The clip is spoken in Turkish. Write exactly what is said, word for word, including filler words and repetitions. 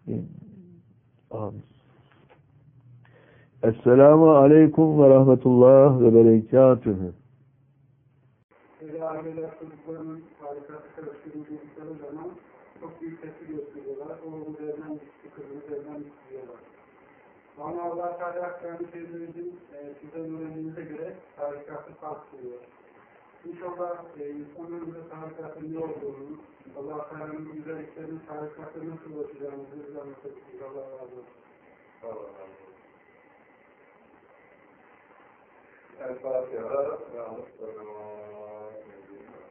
Amin. Esselamu aleyküm ve rahmetullah ve berekatühü. Aileler çocuklarının harikası karıştırıldıkları zaman çok büyük tepki gösteriyorlar. Oğlum üzerinden gitti, kızım üzerinden gitti diyorlar. Ama Allah Teala kendi sözünüzün e, sizden öğrendiğinize göre harikası fark kılıyor. İnşallah e, insanlarımıza harikatın ne olduğunu, Allah Teala'nın güzelliklerinin harikatı nasıl ulaşacağımızı bize anlatabiliriz. Allah razı olsun. Allah razı olsun. El-Fatiha ve